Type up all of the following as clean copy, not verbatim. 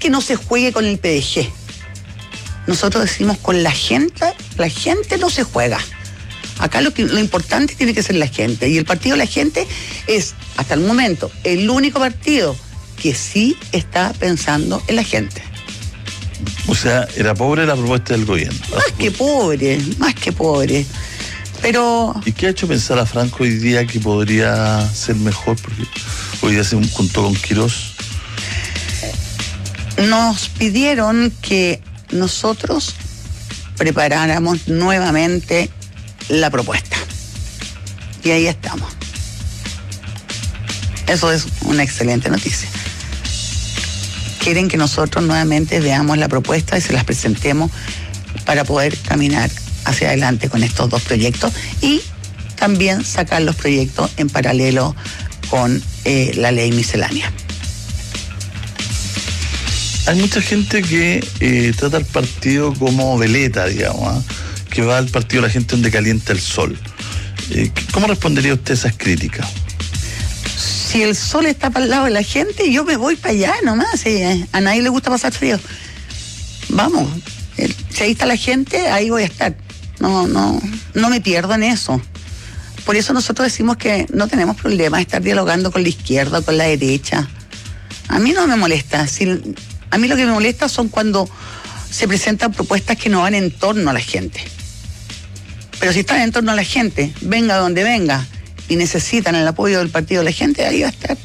que no se juegue con el PDG. Nosotros decimos con la gente no se juega. Acá lo importante tiene que ser la gente. Y el partido de la gente es, hasta el momento, el único partido que sí está pensando en la gente. O sea, era pobre la propuesta del gobierno. Más que pobre. Pero... ¿Y qué ha hecho pensar a Franco hoy día que podría ser mejor? Porque hoy día se juntó con Quirós. Nos pidieron que nosotros preparáramos nuevamente la propuesta. Y ahí estamos. Eso es una excelente noticia. Quieren que nosotros nuevamente veamos la propuesta y se las presentemos para poder caminar hacia adelante con estos dos proyectos y también sacar los proyectos en paralelo con la ley miscelánea. Hay mucha gente que trata al partido como veleta, digamos, que va al partido la gente donde calienta el sol. ¿Cómo respondería usted a esas críticas? Si el sol está para el lado de la gente, yo me voy para allá nomás. A nadie le gusta pasar frío. Vamos, si ahí está la gente, ahí voy a estar. No me pierdo en eso. Por eso nosotros decimos que no tenemos problema de estar dialogando con la izquierda o con la derecha. A mí no me molesta. A mí lo que me molesta son cuando se presentan propuestas que no van en torno a la gente. Pero si están en torno a la gente, venga donde venga, y necesitan el apoyo del partido de la gente, ahí va a estar.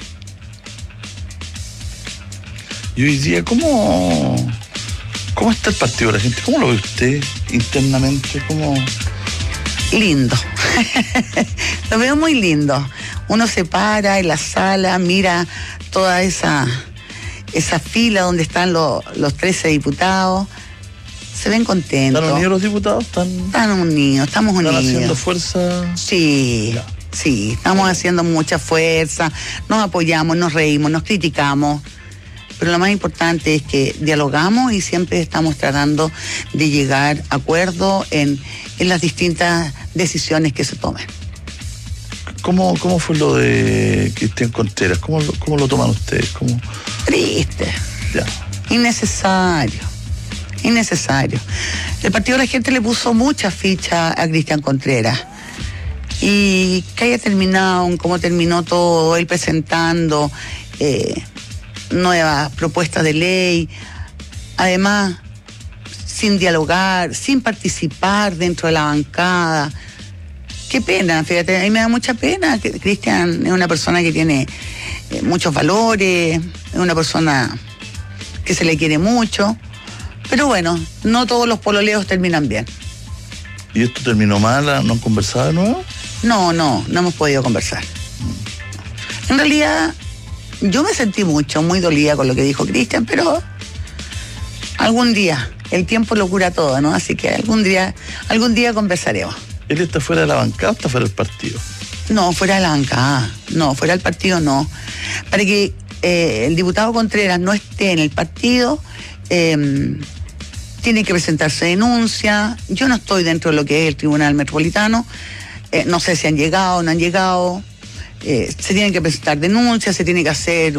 Y hoy día, ¿cómo está el partido de la gente? ¿Cómo lo ve usted internamente? Lindo. Lo veo muy lindo. Uno se para en la sala, mira toda esa fila donde están los 13 diputados. Se ven contentos. ¿Están unidos los diputados? Están unidos, estamos unidos. ¿Están haciendo fuerza? Sí, ya. Sí, estamos haciendo mucha fuerza, nos apoyamos, nos reímos, nos criticamos, pero lo más importante es que dialogamos y siempre estamos tratando de llegar a acuerdos en las distintas decisiones que se tomen. ¿Cómo fue lo de Cristian Contreras? ¿Cómo lo toman ustedes? Triste. Ya. Innecesario. El partido de la gente le puso mucha ficha a Cristian Contreras. Y que haya terminado como terminó todo, él presentando nuevas propuestas de ley, además sin dialogar, sin participar dentro de la bancada. Qué pena, fíjate, a mí me da mucha pena. Cristian es una persona que tiene muchos valores, es una persona que se le quiere mucho, pero bueno, no todos los pololeos terminan bien. ¿Y esto terminó mal? ¿No han conversado de nuevo? No hemos podido conversar. En realidad, yo me sentí muy dolida con lo que dijo Cristian, pero algún día, el tiempo lo cura todo, ¿no? Así que algún día conversaremos. ¿Él está fuera de la bancada o está fuera del partido? No, fuera de la bancada. No, fuera del partido no. Para que el diputado Contreras no esté en el partido, tiene que presentarse denuncia. Yo no estoy dentro de lo que es el Tribunal Metropolitano. No sé si han llegado o no han llegado. Se tienen que presentar denuncias, se tiene que hacer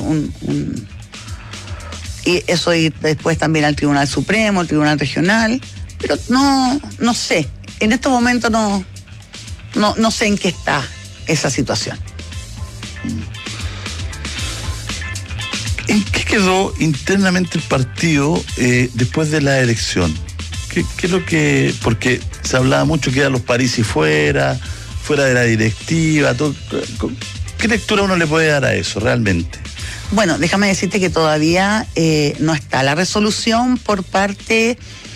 y eso ir después también al Tribunal Supremo, al Tribunal Regional. Pero no sé. En estos momentos no sé en qué está esa situación. ¿En qué quedó internamente el partido después de la elección? ¿Qué es lo que...? Porque se hablaba mucho que eran los Parisi fuera de la directiva, todo. ¿Qué lectura uno le puede dar a eso realmente? Bueno, déjame decirte que todavía no está la resolución por parte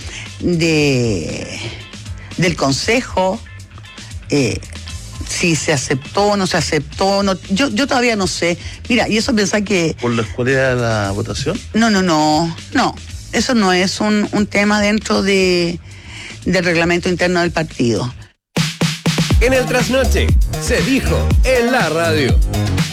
del Consejo, si se aceptó o no se aceptó. Yo todavía no sé. Mira, y eso pensá que... ¿Por la escuela de la votación? No. Eso no es un tema dentro del reglamento interno del partido. En el Trasnoche se dijo en la radio.